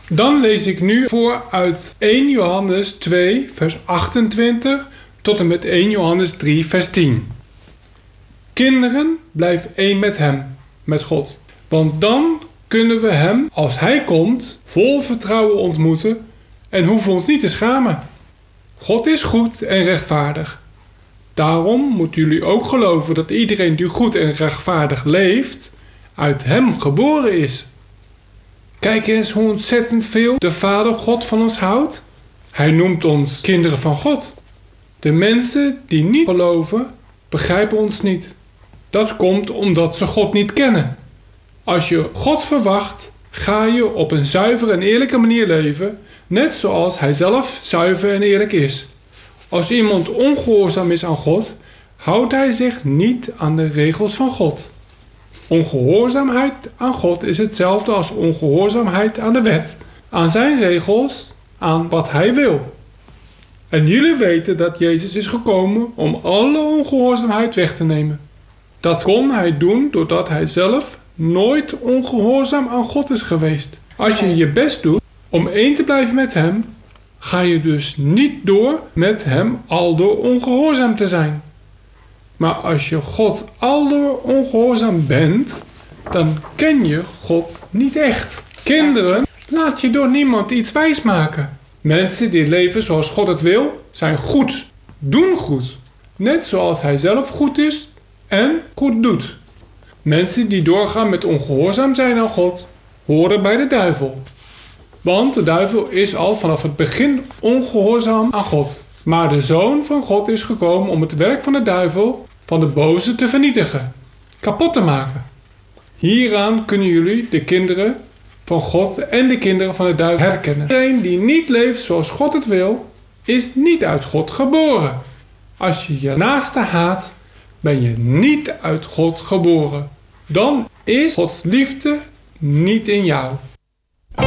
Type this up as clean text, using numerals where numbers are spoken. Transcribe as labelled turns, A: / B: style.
A: Dan lees ik nu voor uit 1 Johannes 2 vers 28 tot en met 1 Johannes 3 vers 10. Kinderen, blijf één met hem, met God. Want dan kunnen we hem, als hij komt, vol vertrouwen ontmoeten en hoeven ons niet te schamen. God is goed en rechtvaardig. Daarom moeten jullie ook geloven dat iedereen die goed en rechtvaardig leeft, uit hem geboren is. Kijk eens hoe ontzettend veel de Vader God van ons houdt. Hij noemt ons kinderen van God. De mensen die niet geloven, begrijpen ons niet. Dat komt omdat ze God niet kennen. Als je God verwacht, ga je op een zuivere en eerlijke manier leven, net zoals hij zelf zuiver en eerlijk is. Als iemand ongehoorzaam is aan God, houdt hij zich niet aan de regels van God. Ongehoorzaamheid aan God is hetzelfde als ongehoorzaamheid aan de wet, aan zijn regels, aan wat hij wil. En jullie weten dat Jezus is gekomen om alle ongehoorzaamheid weg te nemen. Dat kon hij doen doordat hij zelf nooit ongehoorzaam aan God is geweest. Als je je best doet om één te blijven met hem, ga je dus niet door met hem aldoor ongehoorzaam te zijn. Maar als je God aldoor ongehoorzaam bent, dan ken je God niet echt. Kinderen, laat je door niemand iets wijsmaken. Mensen die leven zoals God het wil, zijn goed, doen goed. Net zoals hij zelf goed is en goed doet. Mensen die doorgaan met ongehoorzaam zijn aan God, horen bij de duivel. Want de duivel is al vanaf het begin ongehoorzaam aan God. Maar de Zoon van God is gekomen om het werk van de duivel, van de boze, te vernietigen, kapot te maken. Hieraan kunnen jullie de kinderen van God en de kinderen van de duivel herkennen. Iedereen die niet leeft zoals God het wil, is niet uit God geboren. Als je je naaste haat, ben je niet uit God geboren. Dan is Gods liefde niet in jou.